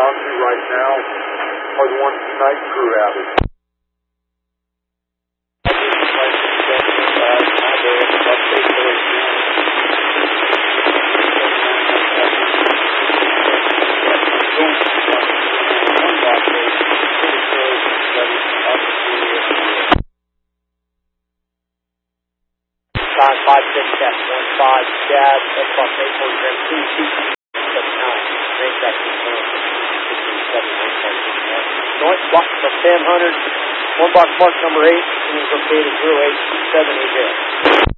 down to right now are the ones the night crew added. Time 56 at 15 Chad, that's about 8 4 2 2 range back to 7 Joint block from 1000, 1 box mark number 8, and is located 0878.